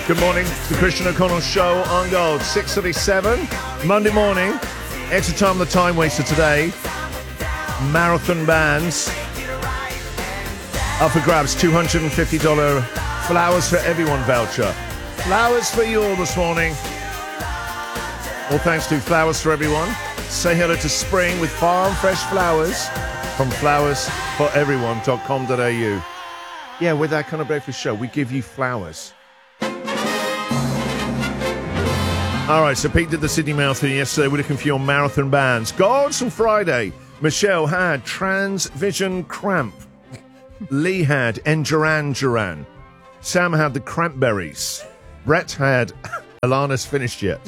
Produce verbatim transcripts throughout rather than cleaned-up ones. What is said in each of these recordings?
Good morning. The Christian O'Connell Show on Gold. six thirty-seven, Monday morning. Extra time, the time waster today. Marathon bands. Up for grabs, two hundred fifty dollars Flowers for Everyone voucher. Flowers for you all this morning. All thanks to Flowers for Everyone. Say hello to spring with farm fresh flowers from flowers for everyone dot com dot a u. Yeah, with that kind of breakfast show, we give you flowers. All right, so Pete did the Sydney Marathon yesterday. We're looking for your marathon bands. Goals on Friday. Michelle had Transvision Cramp. Lee had Enduran Duran. Sam had the Crampberries. Brett had Alana's Finished Yet.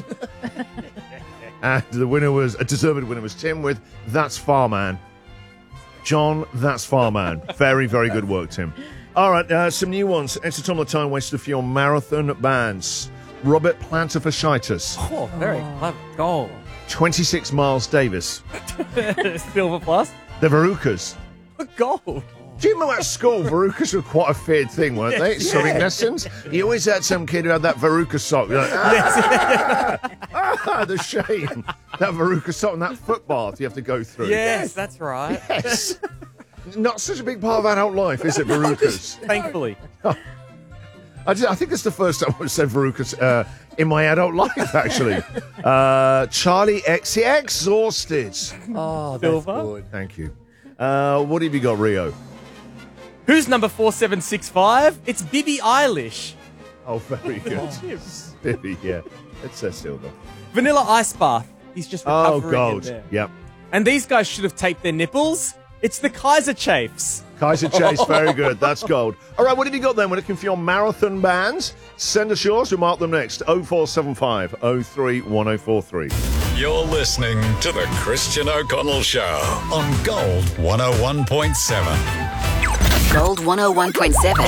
And the winner was, a deserved winner was Tim with That's Farman. John, That's Farman. Very, very good work, Tim. All right, uh, some new ones. Extra time, the time wasted for your marathon bands. Robert Plantar-Fasciitis. Oh, very clever. Gold. twenty-six Miles Davis. Silver plus. The Verucas. Gold. Do you remember at school, Verucas were quite a feared thing, weren't they? Yes. Swimming lessons. You always had some kid who had that Veruca sock. You're like, ah, ah, the shame. That Veruca sock and that foot bath you have to go through. Yes, that's right. Yes. Not such a big part of adult life, is it, Verucas? Thankfully. I, just, I think it's the first time I've said Verucas uh, in my adult life, actually. Uh, Charlie X, Exhausted. Oh, that's Silver. Good. Thank you. Uh, what have you got, Rio? Who's number four seven six five? It's Billie Eilish. Oh, very good. Billie, yeah. It's a Silver. Vanilla Ice Bath. He's just recovering. Oh, gold. There. Yep. And these guys should have taped their nipples. It's the Kaiser Chafes. Kaiser Chase, very good. That's gold. All right, what have you got then? We're looking for your marathon bands. Send us yours. We'll mark them next. oh four seven five, oh three one oh four three. You're listening to The Christian O'Connell Show on Gold one oh one point seven. Gold one oh one point seven.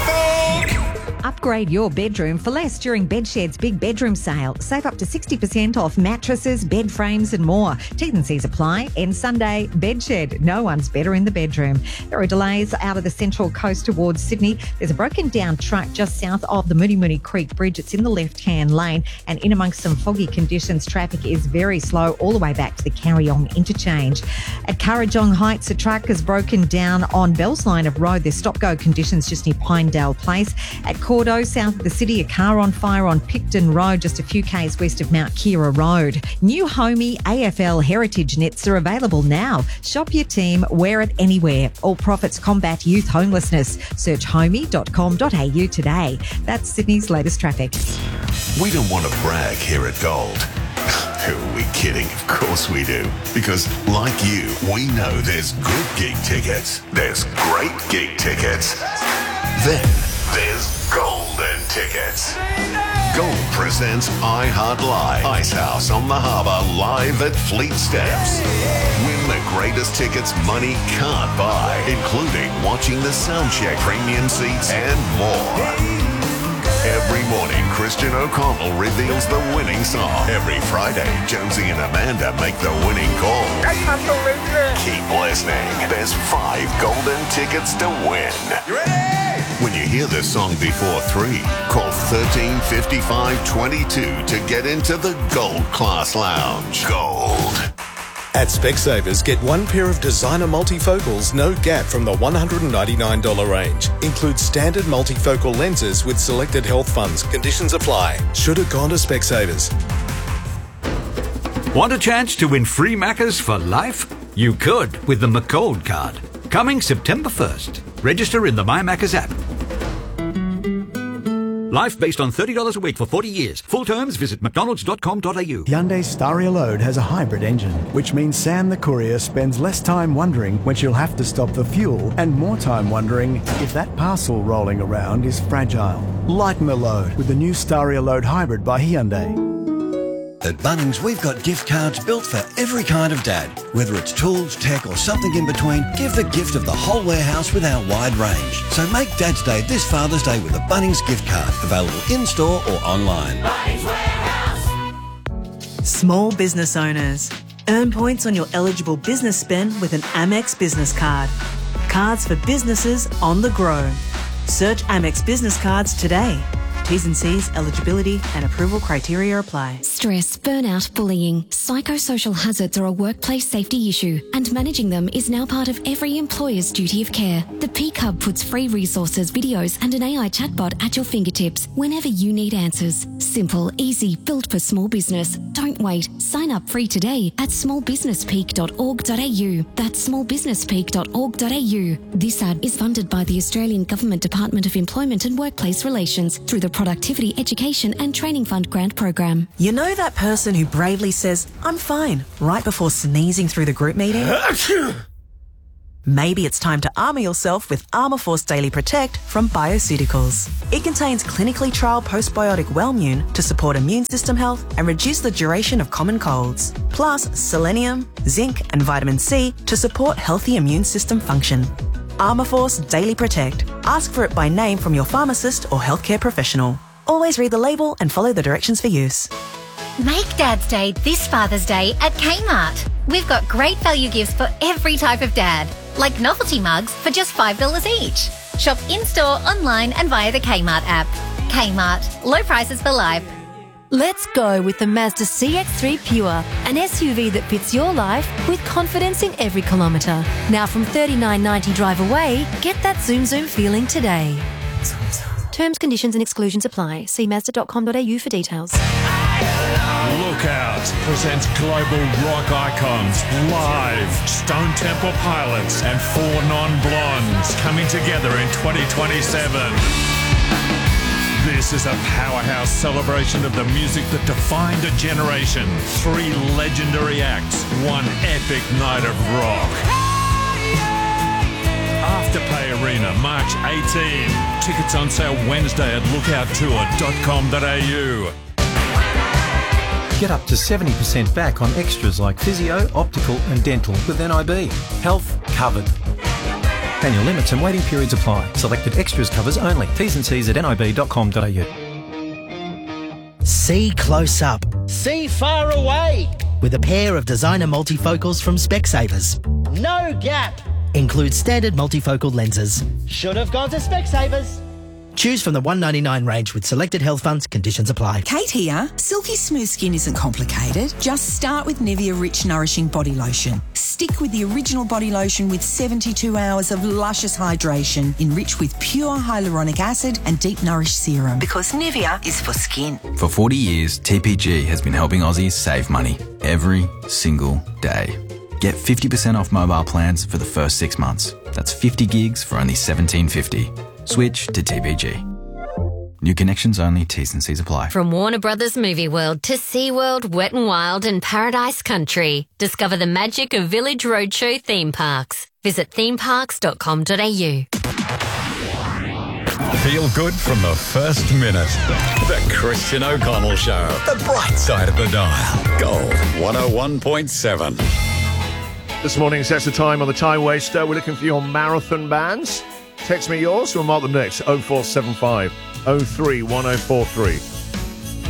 Upgrade your bedroom for less during Bedshed's big bedroom sale. Save up to sixty percent off mattresses, bed frames and more. T's and C's apply. End Sunday, Bedshed. No one's better in the bedroom. There are delays out of the Central Coast towards Sydney. There's a broken down truck just south of the Mooney Mooney Creek Bridge. It's in the left-hand lane, and in amongst some foggy conditions, traffic is very slow all the way back to the Carryong interchange. At Kurrajong Heights, a truck has broken down on Bell's Line of Road. There's stop-go conditions just near Pinedale Place. At Cordo, south of the city, a car on fire on Picton Road, just a few k's west of Mount Kira Road. New Homey A F L Heritage Nets are available now. Shop your team, wear it anywhere. All profits combat youth homelessness. Search homey dot com dot a u today. That's Sydney's latest traffic. We don't want to brag here at Gold. Who are we kidding? Of course we do. Because, like you, we know there's good gig tickets. There's great gig tickets. Then there's golden tickets. Gold presents iHeart Live. Icehouse on the Harbour live at Fleet Steps. Win the greatest tickets money can't buy, including watching the soundcheck, premium seats, and more. Every morning, Christian O'Connell reveals the winning song. Every Friday, Jonesy and Amanda make the winning call. I can't believe it. Keep listening. There's five golden tickets to win. You ready? When you hear this song before three, call thirteen fifty-five twenty-two to get into the Gold Class Lounge. Gold. At Specsavers, get one pair of designer multifocals, no gap from the one hundred ninety-nine dollars range. Includes standard multifocal lenses with selected health funds. Conditions apply. Should have gone to Specsavers. Want a chance to win free Maccas for life? You could with the McCold card. Coming September first. Register in the My Maccas app. Life based on thirty dollars a week for forty years. Full terms, visit mcdonalds dot com dot a u. Hyundai Staria Load has a hybrid engine, which means Sam the courier spends less time wondering when she'll have to stop for fuel and more time wondering if that parcel rolling around is fragile. Lighten the load with the new Staria Load Hybrid by Hyundai. At Bunnings, we've got gift cards built for every kind of dad. Whether it's tools, tech or something in between, give the gift of the whole warehouse with our wide range. So make Dad's Day this Father's Day with a Bunnings gift card. Available in-store or online. Bunnings Warehouse. Small business owners. Earn points on your eligible business spend with an Amex business card. Cards for businesses on the grow. Search Amex Business Cards today. T's and C's, eligibility and approval criteria apply. Stress, burnout, bullying, psychosocial hazards are a workplace safety issue, and managing them is now part of every employer's duty of care. The Peak Hub puts free resources, videos and an A I chatbot at your fingertips whenever you need answers. Simple, easy, built for small business. Don't wait. Sign up free today at small business peak dot org dot a u. That's small business peak dot org dot a u. This ad is funded by the Australian Government Department of Employment and Workplace Relations through the Productivity, Education and Training Fund grant program. You know that person who bravely says, "I'm fine," right before sneezing through the group meeting? Maybe it's time to armour yourself with Armourforce Daily Protect from Bioceuticals. It contains clinically trialled postbiotic Wellmune to support immune system health and reduce the duration of common colds. Plus selenium, zinc and vitamin C to support healthy immune system function. Armourforce Daily Protect. Ask for it by name from your pharmacist or healthcare professional. Always read the label and follow the directions for use. Make Dad's Day this Father's Day at Kmart. We've got great value gifts for every type of dad, like novelty mugs for just five dollars each. Shop in-store, online and via the Kmart app. Kmart. Low prices for life. Let's go with the Mazda C X three Pure, an S U V that fits your life with confidence in every kilometre. Now from thirty-nine ninety drive away, get that zoom zoom feeling today. Terms, conditions and exclusions apply. See mazda dot com dot a u for details. Lookout presents global rock icons live. Stone Temple Pilots and Four Non-Blondes coming together in twenty twenty-seven. This is a powerhouse celebration of the music that defined a generation. Three legendary acts, one epic night of rock. Afterpay Arena, March eighteenth. Tickets on sale Wednesday at lookout tour dot com dot a u. Get up to seventy percent back on extras like physio, optical and dental with N I B. Health covered. Annual limits and waiting periods apply. Selected extras covers only. T's and C's at N I B dot com dot a u. See close up. See far away. With a pair of designer multifocals from Specsavers. No gap. Includes standard multifocal lenses. Should have gone to Specsavers. Choose from the one ninety-nine range with selected health funds. Conditions apply. Kate here. Silky smooth skin isn't complicated. Just start with Nivea Rich Nourishing Body Lotion. Stick with the original body lotion with seventy-two hours of luscious hydration, enriched with pure hyaluronic acid and deep nourish serum. Because Nivea is for skin. For forty years, T P G has been helping Aussies save money every single day. Get fifty percent off mobile plans for the first six months. That's fifty gigs for only seventeen fifty. Switch to T P G. New connections only, T's and C's apply. From Warner Brothers Movie World to SeaWorld, Wet n Wild and Paradise Country. Discover the magic of Village Roadshow theme parks. Visit theme parks dot com dot a u. Feel good from the first minute. The Christian O'Connell Show. The bright side of the dial. Gold one oh one point seven. This morning, sets the time on the Time Waster. We're looking for your marathon bands. Text me yours. We'll mark them next. oh four seven five oh three one oh four three.